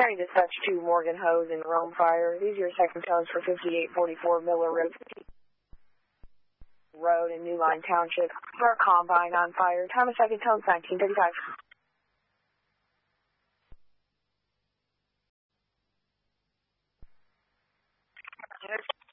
County Dispatch 2, Morgan Hose and Rome Fire. These are your second tones for 5844 Miller Road in New Line Township. For a combine on fire. Time of second tones, 1935.